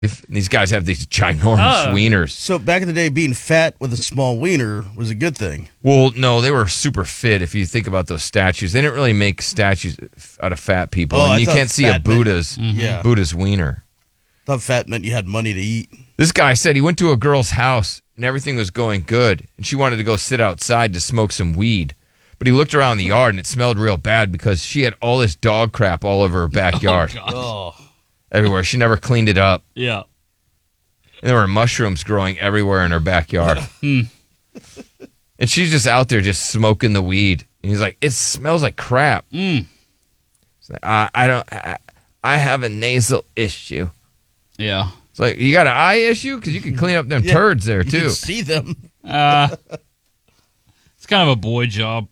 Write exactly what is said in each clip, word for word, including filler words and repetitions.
If these guys have these ginormous Oh. wieners. So back in the day, being fat with a small wiener was a good thing. Well, no, they were super fit. If you think about those statues, they didn't really make statues out of fat people. Oh, and I you thought can't see a fat meant- Buddha's Yeah. Buddha's wiener. I thought fat meant you had money to eat. This guy said he went to a girl's house and everything was going good, and she wanted to go sit outside to smoke some weed. But he looked around the yard and it smelled real bad because she had all this dog crap all over her backyard, Oh, everywhere. She never cleaned it up. Yeah. And there were mushrooms growing everywhere in her backyard. And she's just out there just smoking the weed. And he's like, it smells like crap. Mm. It's like, I, I don't, I, I have a nasal issue. Yeah. It's like, you got an eye issue? Because you can clean up them Yeah, turds there, you too. can see them. Uh, it's kind of a boy job.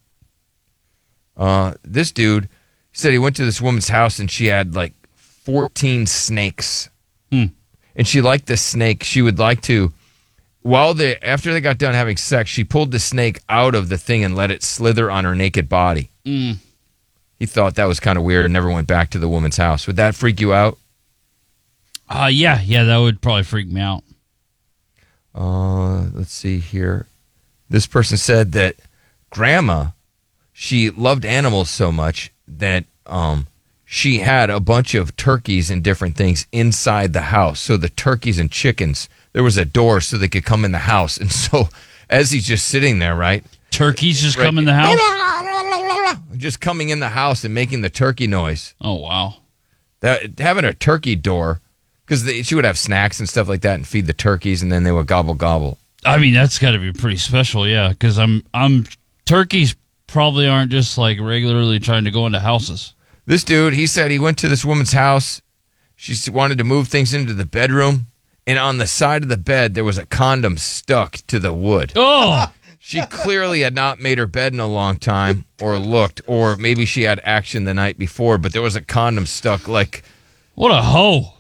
Uh, this dude said he went to this woman's house and she had like fourteen snakes. Hmm. And she liked the snake. She would like to, while they, after they got done having sex, she pulled the snake out of the thing and let it slither on her naked body. Mm. He thought that was kind of weird and never went back to the woman's house. Would that freak you out? Uh, yeah, yeah, that would probably freak me out. Uh, let's see here. This person said that grandma, she loved animals so much that um, she had a bunch of turkeys and different things inside the house. So the turkeys and chickens, there was a door so they could come in the house. And so as he's just sitting there, right? Turkeys just Right. come in the house? Just coming in the house and making the turkey noise. Oh, wow. That, having a turkey door, because she would have snacks and stuff like that and feed the turkeys and then they would gobble, gobble. I mean, that's got to be pretty special, yeah, because I'm, I'm, turkeys probably aren't just like regularly trying to go into houses. This dude, he said he went to this woman's house. She s- wanted to move things into the bedroom. And on the side of the bed, there was a condom stuck to the wood. Oh, She clearly had not made her bed in a long time or looked, or maybe she had action the night before, but there was a condom stuck. Like, what a hoe.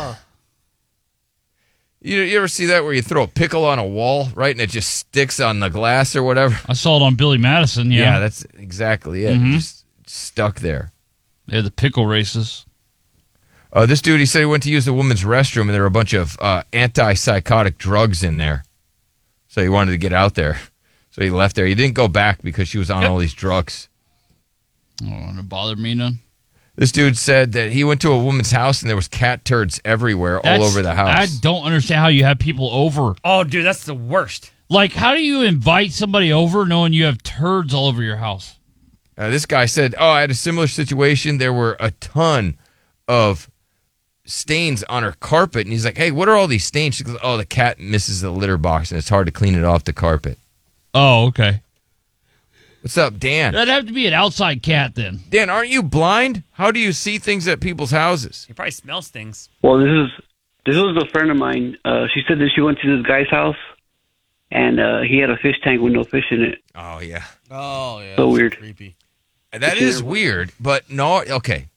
you, you ever see that where you throw a pickle on a wall, right? And it just sticks on the glass or whatever? I saw it on Billy Madison, yeah. Yeah, that's exactly it. Mhm. Just stuck there. They had the pickle races. Uh, this dude, he said he went to use the woman's restroom and there were a bunch of uh, antipsychotic drugs in there. So he wanted to get out there. So he left there. He didn't go back because she was on all these drugs. Oh, and it bothered me none. This dude said that he went to a woman's house and there was cat turds everywhere all That's- over the house. I don't understand how you have people over. Oh, dude, that's the worst. Like, how do you invite somebody over knowing you have turds all over your house? Uh, this guy said, oh, I had a similar situation. There were a ton of stains on her carpet. And he's like, hey, what are all these stains? She goes, oh, the cat misses the litter box and it's hard to clean it off the carpet. Oh, okay. What's up, Dan? That'd have to be an outside cat then. Dan, aren't you blind? How do you see things at people's houses? He probably smells things. Well, this is this was a friend of mine. Uh, she said that she went to this guy's house, and uh, he had a fish tank with no fish in it. Oh, yeah. Oh, yeah. So that's weird. Creepy. That is weird, but Nard, okay.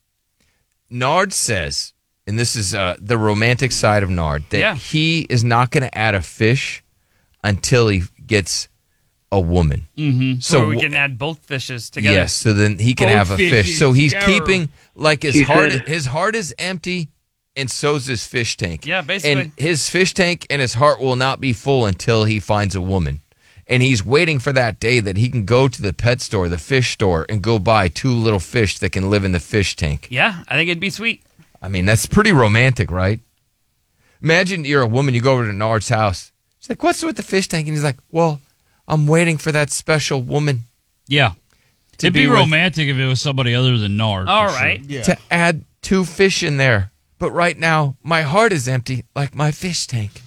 Nard says, and this is uh, the romantic side of Nard, that Yeah. he is not going to add a fish until he gets a woman. Mm-hmm. So So we wh- can add both fishes together. yes, so then he can Both have a fish. fishes So he's together. keeping like his He heart. said- His heart is empty, and so's his fish tank. Yeah, basically. And his fish tank and his heart will not be full until he finds a woman. And he's waiting for that day that he can go to the pet store, the fish store, and go buy two little fish that can live in the fish tank. Yeah, I think it'd be sweet. I mean, that's pretty romantic, right? Imagine you're a woman, you go over to Nard's house. She's like, what's with the fish tank? And he's like, well, I'm waiting for that special woman Yeah. to It'd be, with- romantic if it was somebody other than Nard. for All sure. right. Yeah. to add two fish in there. But right now, my heart is empty, like my fish tank.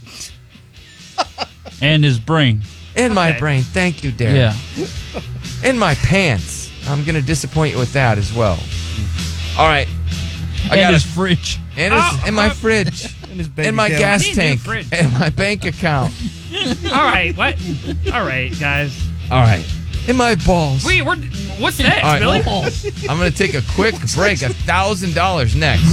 And his brain. In my Okay. brain. Thank you, Darren. Yeah. In my pants. I'm going to disappoint you with that as well. All right. I and got his it. fridge. And it's in my fridge. In his bank In my account. gas Need a new tank. fridge. And my bank account. All right, what? All right, guys. All right. In my balls. Wait, we're what's next, All right. Billy? I'm going to take a quick break. A thousand dollars next.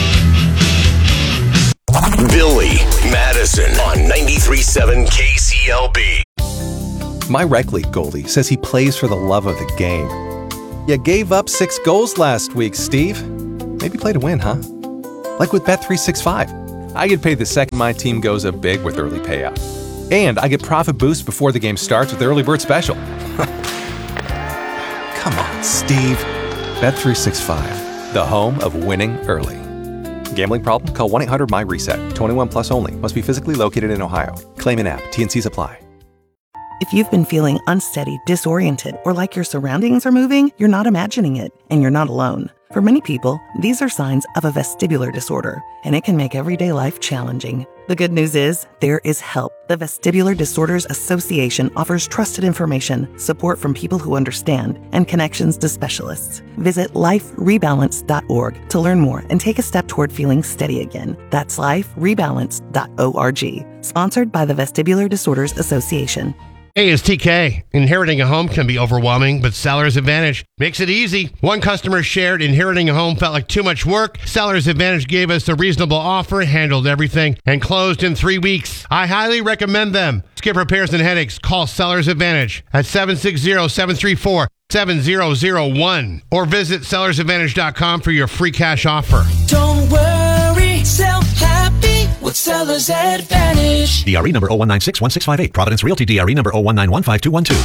Billy Madison on ninety-three point seven K C L B. My rec league goalie says he plays for the love of the game. You gave up six goals last week, Steve. Maybe play to win, huh? Like with Bet three sixty-five. I get paid the second my team goes up big with early payout. And I get profit boost before the game starts with Early Bird Special. Come on, Steve. Bet three sixty-five, the home of winning early. Gambling problem? Call one eight hundred my reset. twenty-one plus only. Must be physically located in Ohio. Claim in app. T and Cs apply. If you've been feeling unsteady, disoriented, or like your surroundings are moving, you're not imagining it, and you're not alone. For many people, these are signs of a vestibular disorder, and it can make everyday life challenging. The good news is, there is help. The Vestibular Disorders Association offers trusted information, support from people who understand, and connections to specialists. Visit life rebalance dot org to learn more and take a step toward feeling steady again. That's life rebalance dot org. Sponsored by the Vestibular Disorders Association. Hey, it's T K. Inheriting a home can be overwhelming, but Seller's Advantage makes it easy. One customer shared inheriting a home felt like too much work. Seller's Advantage gave us a reasonable offer, handled everything, and closed in three weeks. I highly recommend them. Skip repairs and headaches. Call Seller's Advantage at seven six zero, seven three four, seven zero zero one or visit sellers advantage dot com for your free cash offer. Don't worry, sell happy with Seller's Advantage. D R E number zero one nine six one six five eight. Providence Realty D R E number zero one nine one five two one two.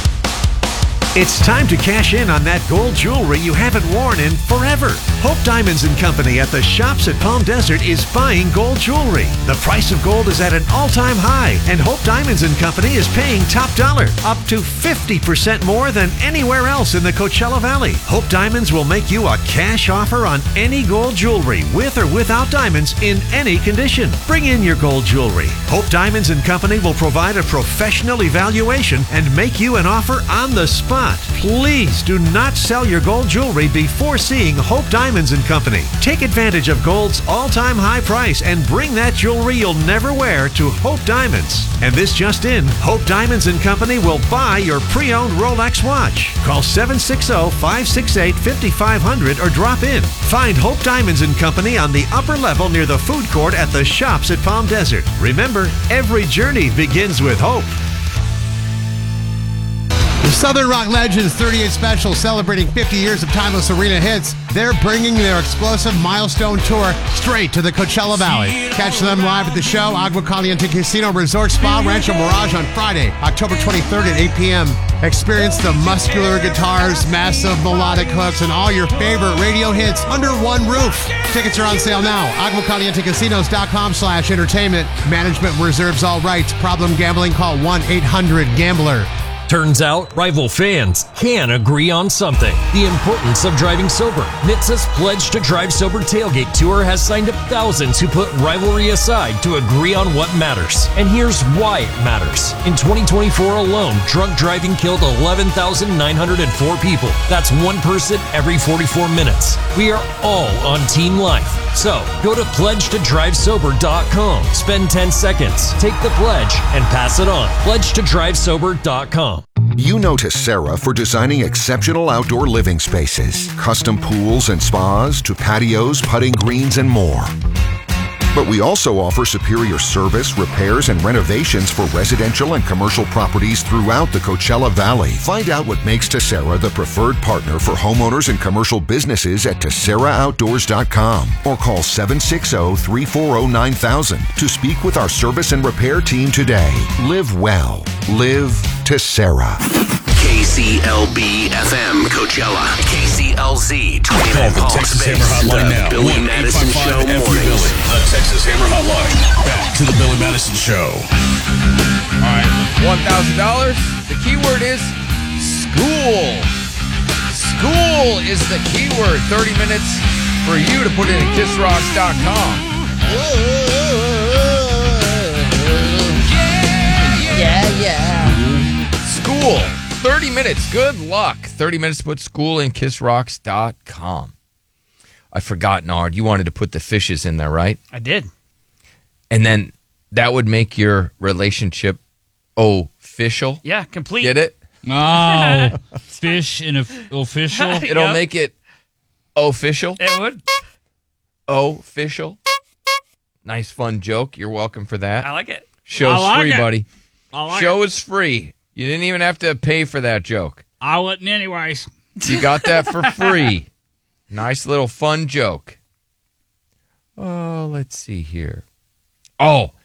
It's time to cash in on that gold jewelry you haven't worn in forever. Hope Diamonds and Company at the Shops at Palm Desert is buying gold jewelry. The price of gold is at an all-time high, and Hope Diamonds and Company is paying top dollar, up to fifty percent more than anywhere else in the Coachella Valley. Hope Diamonds will make you a cash offer on any gold jewelry, with or without diamonds, in any condition. Bring in your gold jewelry. Hope Diamonds and Company will provide a professional evaluation and make you an offer on the spot. Please do not sell your gold jewelry before seeing Hope Diamonds and Company. Take advantage of gold's all-time high price and bring that jewelry you'll never wear to Hope Diamonds. And this just in, Hope Diamonds and Company will buy your pre-owned Rolex watch. Call seven six zero, five six eight, five five zero zero or drop in. Find Hope Diamonds and Company on the upper level near the food court at the Shops at Palm Desert. Remember, every journey begins with hope. The Southern Rock Legends thirty-eight Special, celebrating fifty years of timeless arena hits. They're bringing their explosive milestone tour straight to the Coachella Valley. Catch them live at the show, Agua Caliente Casino Resort Spa Rancho Mirage on Friday, October twenty-third at eight p.m. Experience the muscular guitars, massive melodic hooks, and all your favorite radio hits under one roof. Tickets are on sale now. agua caliente casinos dot com slash entertainment. Management reserves all rights. Problem gambling? Call one eight hundred gambler. Turns out, rival fans can agree on something. The importance of driving sober. N H T S A's Pledge to Drive Sober Tailgate Tour has signed up thousands who put rivalry aside to agree on what matters. And here's why it matters. In twenty twenty-four alone, drunk driving killed eleven thousand nine hundred four people. That's one person every forty-four minutes. We are all on Team Life. So, go to pledge to drive sober dot com. Spend ten seconds, take the pledge, and pass it on. pledge to drive sober dot com. You know Tessera for designing exceptional outdoor living spaces, custom pools and spas, to patios, putting greens, and more. But we also offer superior service, repairs, and renovations for residential and commercial properties throughout the Coachella Valley. Find out what makes Tessera the preferred partner for homeowners and commercial businesses at tessera outdoors dot com or call seven six zero, three four zero, nine thousand to speak with our service and repair team today. Live well. Live Tessera. K C L B F M Coachella. K C L Z twenty-nine Call the Texas Hammer Hotline now. Billy Madison Show mornings. The Texas Hammer Hotline. Back to the Billy Madison Show. All right, one thousand dollars. The keyword is school. School is the keyword. thirty minutes for you to put in at kiss rocks dot com. Yeah, yeah. School. thirty minutes. Good luck. thirty minutes to put school in kiss rocks dot com. I forgot, Nard. You wanted to put the fishes in there, right? I did. And then that would make your relationship official. Yeah, complete. Get it? Oh, fish in a official. It'll Yep. make it official. It would. Official. Nice, fun joke. You're welcome for that. I like it. Show's I like free, it. buddy. I like Show it. is free. You didn't even have to pay for that joke. I wouldn't anyways. You got that for free. Nice little fun joke. Oh, let's see here. Oh,